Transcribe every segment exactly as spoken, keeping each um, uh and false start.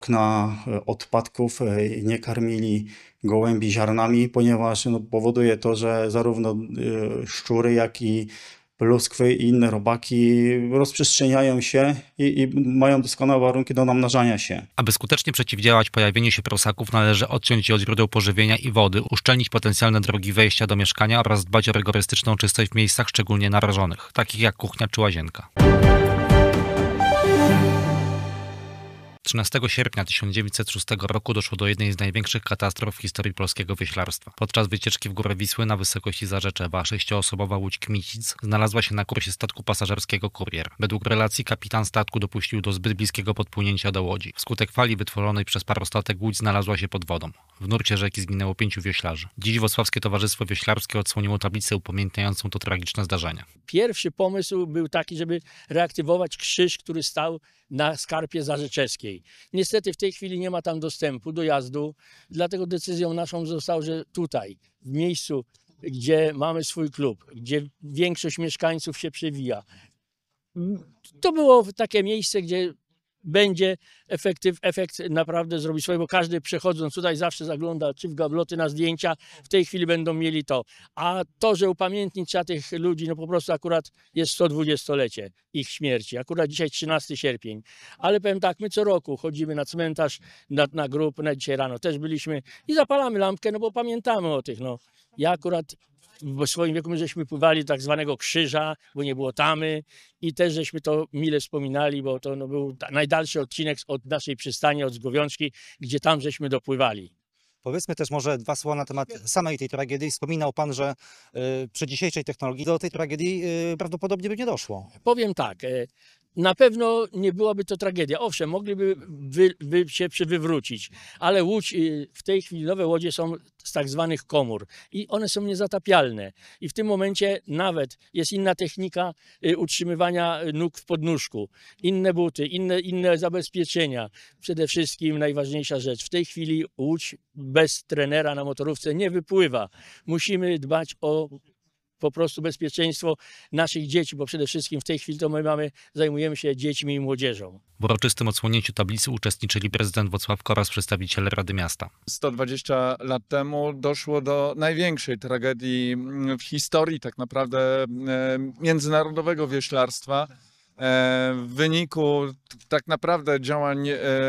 na odpadków, nie karmili gołębi ziarnami, ponieważ no, powoduje to, że zarówno szczury, jak i pluskwy i inne robaki rozprzestrzeniają się i, i mają doskonałe warunki do namnażania się. Aby skutecznie przeciwdziałać pojawieniu się prosaków, należy odciąć je od źródeł pożywienia i wody, uszczelnić potencjalne drogi wejścia do mieszkania oraz dbać o rygorystyczną czystość w miejscach szczególnie narażonych, takich jak kuchnia czy łazienka. trzynastego sierpnia tysiąc dziewięćset szóstego roku doszło do jednej z największych katastrof w historii polskiego wioślarstwa. Podczas wycieczki w górę Wisły na wysokości Zarzeczewa sześcioosobowa łódź Kmicic znalazła się na kursie statku pasażerskiego Kurier. Według relacji kapitan statku dopuścił do zbyt bliskiego podpłynięcia do łodzi. Wskutek fali wytworzonej przez parostatek łódź znalazła się pod wodą. W nurcie rzeki zginęło pięciu wioślarzy. Dziś Włocławskie Towarzystwo Wioślarskie odsłoniło tablicę upamiętniającą to tragiczne zdarzenie. Pierwszy pomysł był taki, żeby reaktywować krzyż, który stał na skarpie zarzeczewskiej. Niestety w tej chwili nie ma tam dostępu, dojazdu, dlatego decyzją naszą zostało, że tutaj, w miejscu, gdzie mamy swój klub, gdzie większość mieszkańców się przewija, to było takie miejsce, gdzie będzie efektyw, efekt naprawdę zrobić swoje, bo każdy przechodząc tutaj zawsze zagląda czy w gabloty na zdjęcia, w tej chwili będą mieli to. A to, że upamiętnić trzeba tych ludzi, no po prostu akurat jest sto dwudziestolecie ich śmierci, akurat dzisiaj trzynasty sierpień. Ale powiem tak, my co roku chodzimy na cmentarz, na, na grób, na dzisiaj rano też byliśmy i zapalamy lampkę, no bo pamiętamy o tych, no. Ja akurat w swoim wieku my żeśmy pływali tak zwanego krzyża, bo nie było tamy i też żeśmy to mile wspominali, bo to no, był najdalszy odcinek od naszej przystani, od Zgowiączki, gdzie tam żeśmy dopływali. Powiedzmy też może dwa słowa na temat samej tej tragedii. Wspominał Pan, że y, przy dzisiejszej technologii do tej tragedii y, prawdopodobnie by nie doszło. Powiem tak, y, na pewno nie byłaby to tragedia. Owszem, mogliby wy, wy się wywrócić, ale łódź, y, w tej chwili nowe łodzie są z tak zwanych komór i one są niezatapialne. I w tym momencie nawet jest inna technika y, utrzymywania nóg w podnóżku, inne buty, inne, inne zabezpieczenia. Przede wszystkim najważniejsza rzecz, w tej chwili łódź bez trenera na motorówce nie wypływa. Musimy dbać o po prostu bezpieczeństwo naszych dzieci, bo przede wszystkim w tej chwili to my mamy, zajmujemy się dziećmi i młodzieżą. W uroczystym odsłonięciu tablicy uczestniczyli prezydent Włocławka oraz przedstawiciele Rady Miasta. sto dwadzieścia lat temu doszło do największej tragedii w historii tak naprawdę międzynarodowego wioślarstwa. W wyniku tak naprawdę działań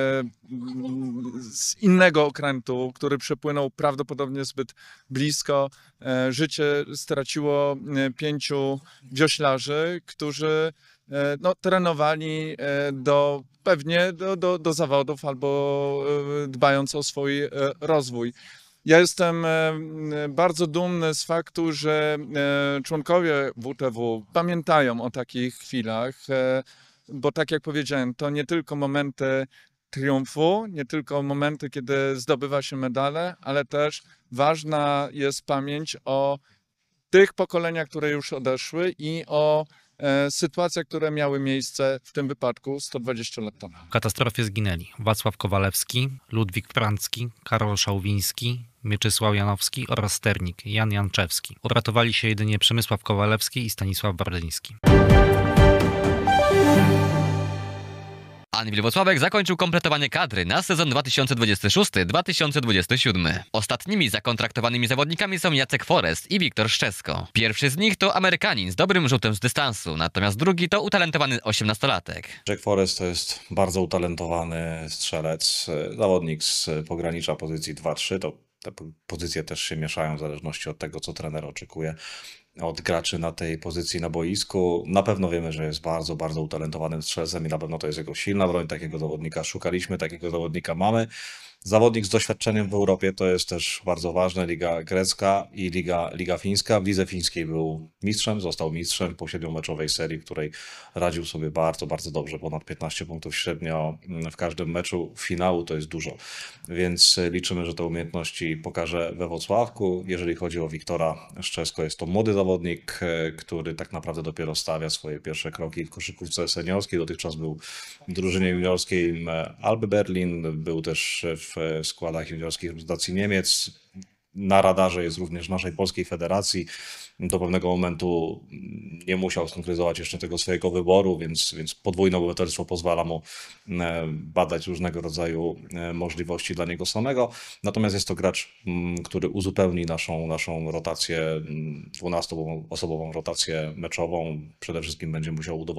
z innego okrętu, który przepłynął prawdopodobnie zbyt blisko, życie straciło pięciu wioślarzy, którzy no, trenowali do, pewnie do, do, do zawodów albo dbając o swój rozwój. Ja jestem bardzo dumny z faktu, że członkowie W T W pamiętają o takich chwilach, bo tak jak powiedziałem, to nie tylko momenty triumfu, nie tylko momenty, kiedy zdobywa się medale, ale też ważna jest pamięć o tych pokoleniach, które już odeszły i o sytuacjach, które miały miejsce w tym wypadku sto dwadzieścia lat temu. W katastrofie zginęli Wacław Kowalewski, Ludwik Prancki, Karol Szałwiński, Mieczysław Janowski oraz sternik Jan Janczewski. Uratowali się jedynie Przemysław Kowalewski i Stanisław Bardyński. Anwil Włocławek zakończył kompletowanie kadry na sezon dwa tysiące dwudziesty szósty dwa tysiące dwudziesty siódmy. Ostatnimi zakontraktowanymi zawodnikami są Jacek Forest i Wiktor Szczesko. Pierwszy z nich to Amerykanin z dobrym rzutem z dystansu, natomiast drugi to utalentowany osiemnastolatek. Jack Forest to jest bardzo utalentowany strzelec, zawodnik z pogranicza pozycji dwa trzy. To te pozycje też się mieszają w zależności od tego, co trener oczekuje od graczy na tej pozycji na boisku. Na pewno wiemy, że jest bardzo, bardzo utalentowanym strzelcem i na pewno to jest jego silna broń. Takiego zawodnika szukaliśmy, takiego zawodnika mamy. Zawodnik z doświadczeniem w Europie to jest też bardzo ważne. Liga grecka i Liga, Liga fińska. W lidze fińskiej był mistrzem, został mistrzem po siedmiomeczowej serii, w której radził sobie bardzo, bardzo dobrze. Ponad piętnaście punktów średnio w każdym meczu. Finału to jest dużo, więc liczymy, że te umiejętności pokaże we Włocławku. Jeżeli chodzi o Wiktora Szczesko, jest to młody zawodnik, który tak naprawdę dopiero stawia swoje pierwsze kroki w koszykówce seniorskiej. Dotychczas był w drużynie juniorskiej Alby Berlin, był też w w składach juniorskich reprezentacji Niemiec. na radarze jest również naszej polskiej federacji. Do pewnego momentu nie musiał skonkretyzować jeszcze tego swojego wyboru, więc, więc podwójne obywatelstwo pozwala mu badać różnego rodzaju możliwości dla niego samego. Natomiast jest to gracz, który uzupełni naszą, naszą rotację, dwunastoosobową rotację meczową. Przede wszystkim będzie musiał udowodnić